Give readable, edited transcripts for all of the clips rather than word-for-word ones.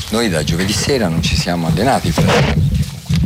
noi da giovedì sera non ci siamo allenati praticamente,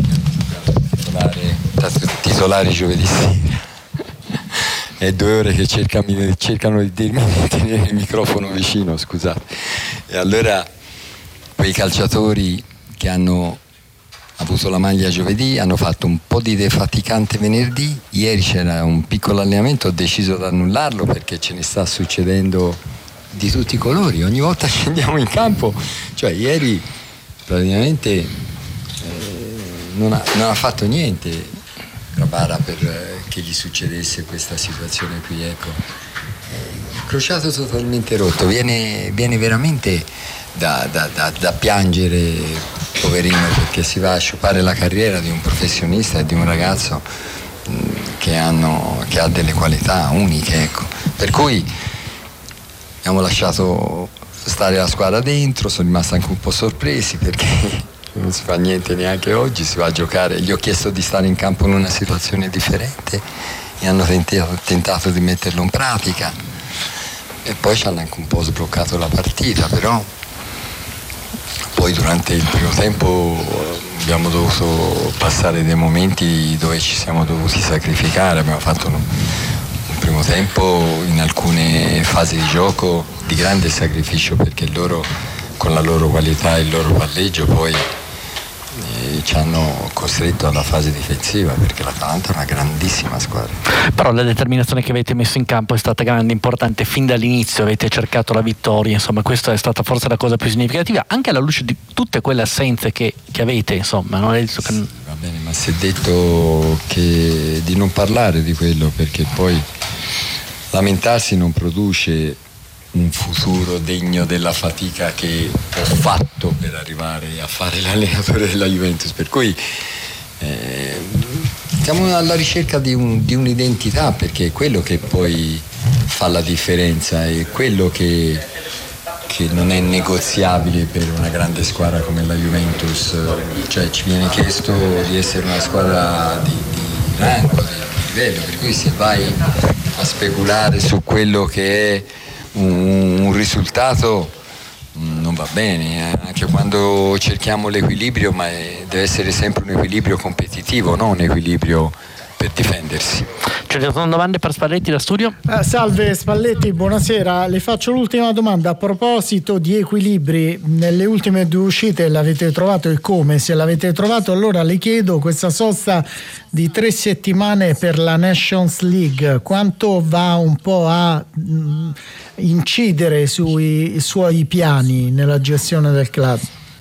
titolare giovedì sera. È 2 ore che cercano di tenere il microfono vicino, scusate. E allora quei calciatori che hanno avuto la maglia giovedì hanno fatto un po' di defaticante venerdì, ieri c'era un piccolo allenamento, ho deciso di annullarlo perché ce ne sta succedendo di tutti i colori, ogni volta scendiamo in campo, cioè ieri praticamente non ha fatto niente Rabara per che gli succedesse questa situazione qui, ecco. Crociato totalmente rotto, viene veramente da piangere, poverino, perché si va a sciupare la carriera di un professionista e di un ragazzo che ha delle qualità uniche, ecco. Per cui abbiamo lasciato stare la squadra dentro, sono rimasti anche un po' sorpresi perché non si fa niente neanche oggi, si va a giocare. Gli ho chiesto di stare in campo in una situazione differente e hanno tentato di metterlo in pratica e poi ci hanno anche un po' sbloccato la partita, però poi durante il primo tempo abbiamo dovuto passare dei momenti dove ci siamo dovuti sacrificare, abbiamo fatto un primo tempo in alcune fasi di gioco di grande sacrificio perché loro con la loro qualità e il loro palleggio poi ci hanno costretto alla fase difensiva perché l'Atalanta è una grandissima squadra. Però la determinazione che avete messo in campo è stata grande, importante, fin dall'inizio avete cercato la vittoria, insomma questa è stata forse la cosa più significativa, anche alla luce di tutte quelle assenze che avete, insomma, non è detto che... Sì, va bene, ma si è detto che di non parlare di quello perché poi lamentarsi non produce un futuro degno della fatica che ho fatto per arrivare a fare l'allenatore della Juventus, per cui siamo alla ricerca di un'identità, perché è quello che poi fa la differenza, è quello che non è negoziabile per una grande squadra come la Juventus, cioè ci viene chiesto di essere una squadra di rango, di livello, per cui se vai a speculare su quello che è un risultato non va bene, anche quando cerchiamo l'equilibrio, ma deve essere sempre un equilibrio competitivo, non un equilibrio per difendersi. Ci sono domande per Spalletti da studio? Salve Spalletti, buonasera, le faccio l'ultima domanda a proposito di equilibri. Nelle ultime 2 uscite l'avete trovato e come? Se l'avete trovato, allora le chiedo, questa sosta di 3 settimane per la Nations League quanto va un po' a incidere sui suoi piani nella gestione del club?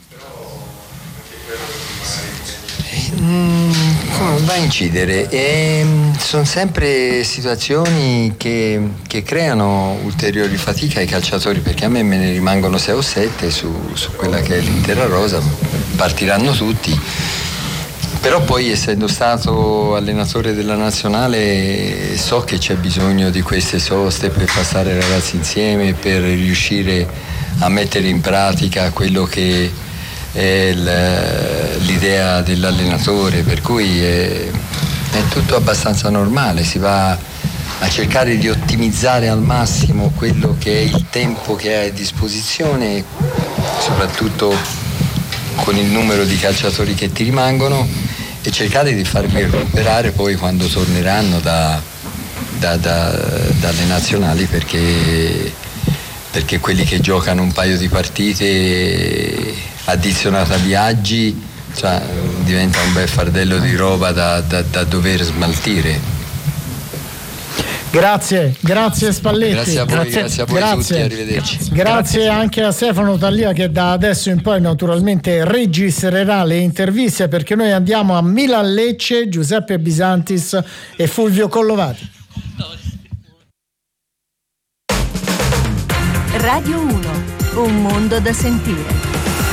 Come va a incidere? Sono sempre situazioni che creano ulteriori fatiche ai calciatori, perché a me ne rimangono 6 o 7 su quella che è l'intera rosa, partiranno tutti, però poi essendo stato allenatore della nazionale so che c'è bisogno di queste soste per passare i ragazzi insieme, per riuscire a mettere in pratica quello che è l'idea dell'allenatore, per cui è tutto abbastanza normale, si va a cercare di ottimizzare al massimo quello che è il tempo che hai a disposizione, soprattutto con il numero di calciatori che ti rimangono, e cercare di farli recuperare poi quando torneranno dalle nazionali, perché quelli che giocano un paio di partite addizionata a viaggi, cioè, diventa un bel fardello di roba da dover smaltire. Grazie Spalletti. Grazie a voi tutti, arrivederci. Grazie anche a Stefano Tallia, che da adesso in poi naturalmente registrerà le interviste, perché noi andiamo a Milan-Lecce, Giuseppe Bisantis e Fulvio Collovati. Radio 1, un mondo da sentire.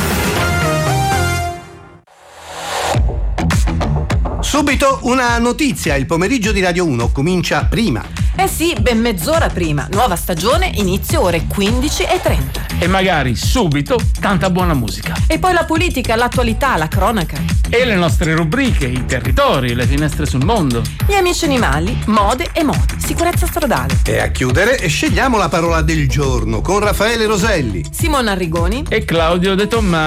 Subito una notizia, il pomeriggio di Radio 1 comincia prima. Eh sì, ben mezz'ora prima. Nuova stagione, inizio ore 15:30. E magari subito tanta buona musica. E poi la politica, l'attualità, la cronaca. E le nostre rubriche, i territori, le finestre sul mondo. Gli amici animali, mode e modi, sicurezza stradale. E a chiudere scegliamo la parola del giorno con Raffaele Roselli, Simona Arrigoni E Claudio De Tommaso.